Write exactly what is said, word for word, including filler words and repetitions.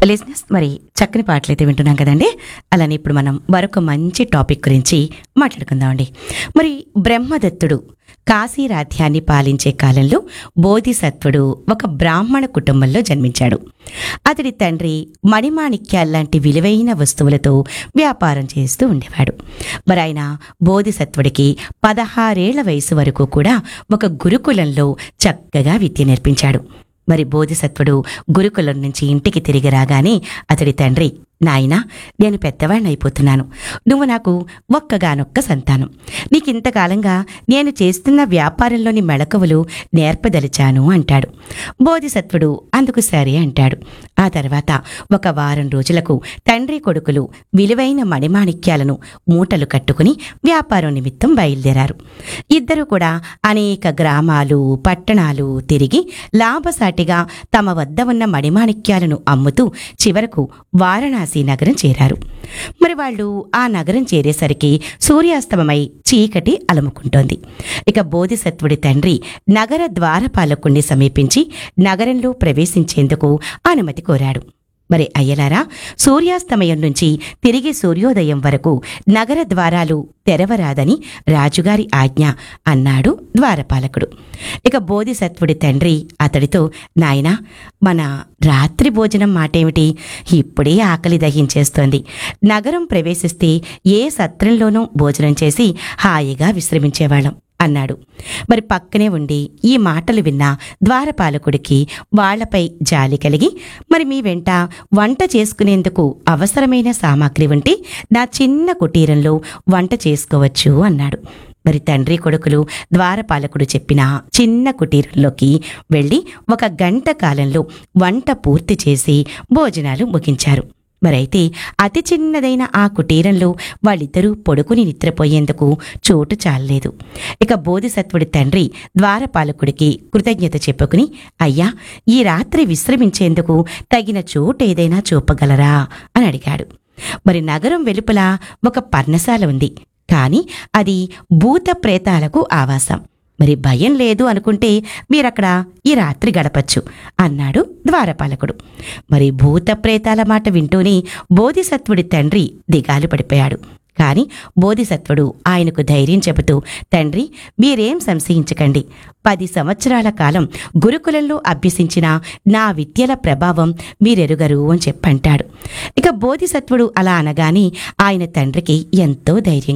Listeners, మరి చక్కని పాటలైతే వింటున్నాం కదండి. అలానే ఇప్పుడు మనం మరొక మంచి టాపిక్ గురించి మాట్లాడుకుందామండి. మరి బ్రహ్మదత్తుడు కాశీ రాజ్యాన్ని పాలించే కాలంలో బోధిసత్వుడు ఒక బ్రాహ్మణ కుటుంబంలో జన్మించాడు. అతడి తండ్రి మణిమాణిక్యాల్లాంటి విలువైన వస్తువులతో వ్యాపారం చేస్తూ ఉండేవాడు. మరి ఆయన బోధిసత్వుడికి పదహారేళ్ల వయసు వరకు కూడా ఒక గురుకులంలో చక్కగా విద్య నేర్పించాడు. మరి బోధిసత్వుడు గురుకులం నుంచి ఇంటికి తిరిగి రాగానే అతడి తండ్రి, నాయనా, నేను పెద్దవాడిని అయిపోతున్నాను. నువ్వు నాకు ఒక్కగానొక్క సంతానం. నీకింతకాలంగా నేను చేస్తున్న వ్యాపారంలోని మెళకువలు నేర్పదలిచాను అంటాడు. బోధిసత్వుడు అందుకు సరే అంటాడు. ఆ తర్వాత ఒక వారం రోజులకు తండ్రి కొడుకులు విలువైన మణిమాణిక్యాలను మూటలు కట్టుకుని వ్యాపారం నిమిత్తం బయలుదేరారు. ఇద్దరు కూడా అనేక గ్రామాలు, పట్టణాలు తిరిగి లాభసాటిగా తమ వద్ద ఉన్న మణిమాణిక్యాలను అమ్ముతూ చివరకు వారణాసి నగరం చేరారు. మరి వాళ్ళు ఆ నగరం చేరేసరికి సూర్యాస్తమమై చీకటి అలముకుంటోంది. ఇక బోధిసత్వుడి తండ్రి నగర ద్వారపాలకుణ్ణి సమీపించి నగరంలో ప్రవేశించేందుకు అనుమతి కోరాడు. మరి అయ్యలారా, సూర్యాస్తమయం నుంచి తిరిగి సూర్యోదయం వరకు నగర ద్వారాలు తెరవరాదని రాజుగారి ఆజ్ఞ అన్నాడు ద్వారపాలకుడు. ఇక బోధిసత్వుడి తండ్రి అతడితో, నాయనా, మన రాత్రి భోజనం మాటేమిటి? ఇప్పుడే ఆకలి దహించేస్తోంది. నగరం ప్రవేశిస్తే ఏ సత్రంలోనూ భోజనం చేసి హాయిగా విశ్రమించేవాళ్ళం అన్నాడు. మరి పక్కనే ఉండి ఈ మాటలు విన్న ద్వారపాలకుడికి వాళ్లపై జాలి కలిగి, మరి మీ వెంట వంట చేసుకునేందుకు అవసరమైన సామాగ్రి ఉంటే నా చిన్న కుటీరంలో వంట చేసుకోవచ్చు అన్నాడు. మరి తండ్రి కొడుకులు ద్వారపాలకుడు చెప్పిన చిన్న కుటీరంలోకి వెళ్ళి ఒక గంట కాలంలో వంట పూర్తి చేసి భోజనాలు ముగించారు. మరైతే అతి చిన్నదైన ఆ కుటీరంలో వాళ్ళిద్దరూ పడుకుని నిద్రపోయేందుకు చోటు చాలలేదు. ఇక బోధిసత్వుడి తండ్రి ద్వారపాలకుడికి కృతజ్ఞత చెప్పుకుని, అయ్యా, ఈ రాత్రి విశ్రమించేందుకు తగిన చోటు ఏదైనా చూపగలరా అని అడిగాడు. మరి నగరం వెలుపల ఒక పర్ణశాల ఉంది, కానీ అది భూత ప్రేతాలకు ఆవాసం. మరి భయం లేదు అనుకుంటే మీరక్కడ ఈ రాత్రి గడపచ్చు అన్నాడు ద్వారపాలకుడు. మరి భూత ప్రేతాల మాట వింటూనే బోధిసత్వుడి తండ్రి దిగాలు పడిపోయాడు. కాని బోధిసత్వుడు ఆయనకు ధైర్యం చెబుతూ, తండ్రి, మీరేం సంశయించకండి. పది సంవత్సరాల కాలం గురుకులంలో అభ్యసించిన నా విద్యల ప్రభావం మీరెరుగరు అని చెప్పంటాడు. ఇక బోధిసత్వుడు అలా అనగానే ఆయన తండ్రికి ఎంతో ధైర్యం